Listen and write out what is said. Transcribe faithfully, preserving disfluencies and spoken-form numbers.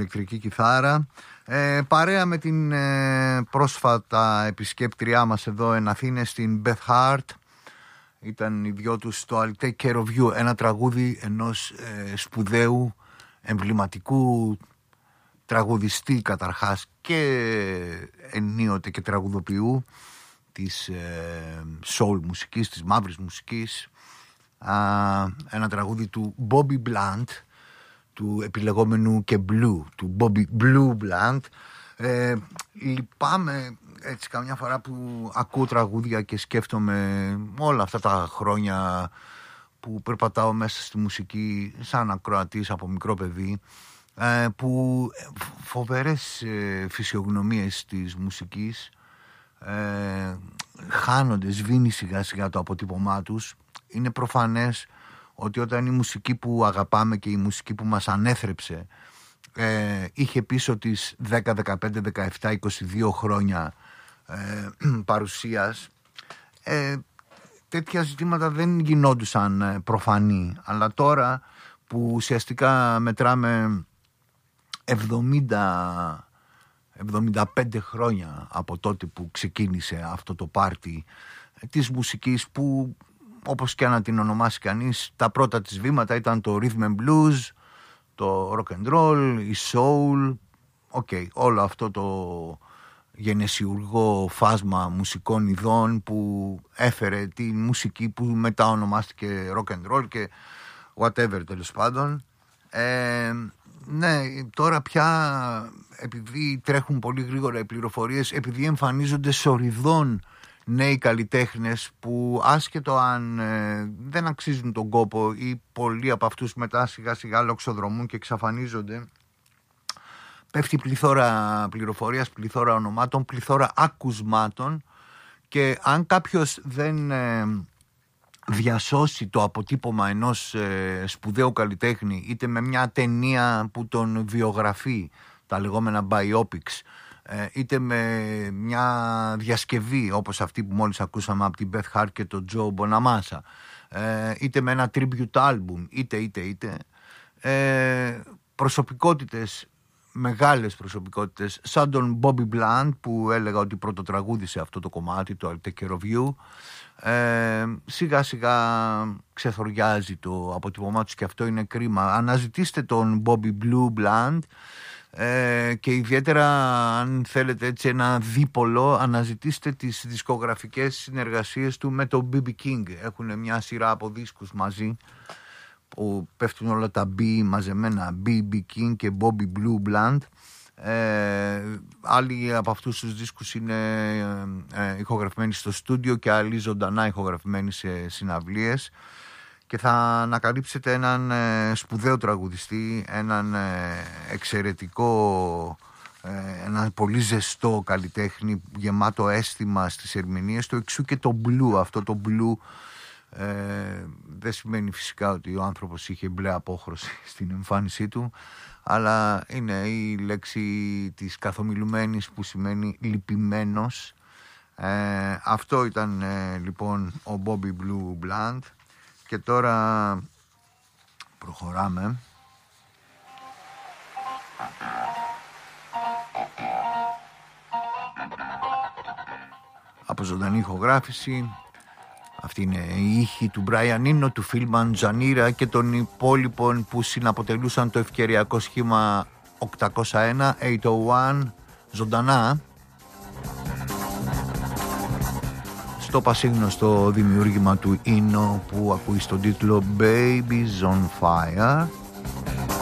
ηλεκτρική κιθάρα. Ε, παρέα με την ε, πρόσφατα επισκέπτριά μας εδώ εν Αθήνες, στην Beth Hart. Ήταν οι δυο τους στο I'll Take Care of You, ένα τραγούδι ενός ε, σπουδαίου, εμβληματικού τραγουδιστή καταρχάς και ενίοτε και τραγουδοποιού της ε, soul μουσικής, της μαύρης μουσικής. Α, ένα τραγούδι του Bobby Blunt, του επιλεγόμενου και Blue, του Bobby Blue Blunt. Ε, λυπάμαι έτσι καμιά φορά που ακούω τραγούδια και σκέφτομαι όλα αυτά τα χρόνια που περπατάω μέσα στη μουσική σαν ακροατής από μικρό παιδί, ε, που φοβερές ε, φυσιογνωμίες της μουσικής ε, χάνονται, σβήνει σιγά σιγά το αποτύπωμά τους. Είναι προφανές ότι όταν η μουσική που αγαπάμε και η μουσική που μας ανέθρεψε ε, είχε πίσω της δέκα, δεκαπέντε, δεκαεπτά, είκοσι δύο χρόνια ε, παρουσίας, ε, τέτοια ζητήματα δεν γινόντουσαν προφανή. Αλλά τώρα που ουσιαστικά μετράμε εβδομήντα, εβδομήντα πέντε χρόνια από τότε που ξεκίνησε αυτό το πάρτι της μουσικής, που όπως και να την ονομάσει κανείς, τα πρώτα της βήματα ήταν το rhythm and blues, το rock and roll, η soul, okay, όλο αυτό το γενεσιουργό φάσμα μουσικών ειδών που έφερε τη μουσική που μετά ονομάστηκε rock and roll και whatever, τέλος πάντων. Ε, ναι, τώρα πια, επειδή τρέχουν πολύ γρήγορα οι πληροφορίες, επειδή εμφανίζονται σοριδών νέοι καλλιτέχνες που άσχετο αν ε, δεν αξίζουν τον κόπο ή πολλοί από αυτούς μετά σιγά σιγά λοξοδρομούν και εξαφανίζονται, πέφτει πληθώρα πληροφορίας, πληθώρα ονομάτων, πληθώρα ακουσμάτων, και αν κάποιος δεν ε, διασώσει το αποτύπωμα ενός ε, σπουδαίου καλλιτέχνη, είτε με μια ταινία που τον βιογραφεί, τα λεγόμενα biopics, είτε με μια διασκευή όπως αυτή που μόλις ακούσαμε από την Beth Hart και τον Joe Bonamassa, είτε με ένα tribute album, είτε είτε είτε ε, προσωπικότητες, μεγάλες προσωπικότητες σαν τον Bobby Blunt, που έλεγα ότι πρωτοτραγούδισε αυτό το κομμάτι, το I'll Take Care of You, ε, σιγά σιγά ξεθοριάζει το αποτυπωμά τους και αυτό είναι κρίμα. Αναζητήστε τον Bobby Blue Blunt, Ε, και ιδιαίτερα αν θέλετε έτσι ένα δίπολο, αναζητήστε τις δισκογραφικές συνεργασίες του με τον μπι μπι King. Έχουν μια σειρά από δίσκους μαζί που πέφτουν όλα τα B μαζεμένα, μπι μπι King και Bobby Blue Blunt. Ε, άλλοι από αυτούς τους δίσκους είναι ε, ηχογραφημένοι στο στούντιο και άλλοι ζωντανά ηχογραφημένοι σε συναυλίες. Και θα ανακαλύψετε έναν ε, σπουδαίο τραγουδιστή, έναν ε, εξαιρετικό, ε, έναν πολύ ζεστό καλλιτέχνη, γεμάτο αίσθημα στις ερμηνείες του, εξού και το blue. Αυτό το blue ε, δεν σημαίνει φυσικά ότι ο άνθρωπος είχε μπλε απόχρωση στην εμφάνισή του, αλλά είναι η λέξη της καθομιλουμένης που σημαίνει λυπημένος. Ε, αυτό ήταν ε, λοιπόν ο Bobby Blue Blunt. Και τώρα προχωράμε. Από ζωντανή ηχογράφηση. Αυτή είναι η ήχη του Brian Eno, του Phil Manzanera και των υπόλοιπων που συναποτελούσαν το ευκαιριακό σχήμα οκτακόσια ένα, οκτακόσια ένα, ζωντανά. Το πασίγνωστο δημιούργημα του Eno που ακούει στον τίτλο Babies on Fire.